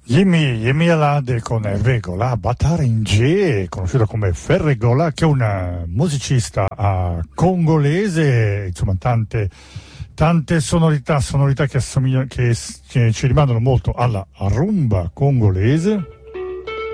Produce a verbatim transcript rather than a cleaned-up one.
Yemi, Yemi Alade con Ferregola Bataringe, conosciuta come Ferregola, che è una musicista uh, congolese, insomma tante, tante sonorità, sonorità che, assomigliano, che, che ci rimandano molto alla rumba congolese.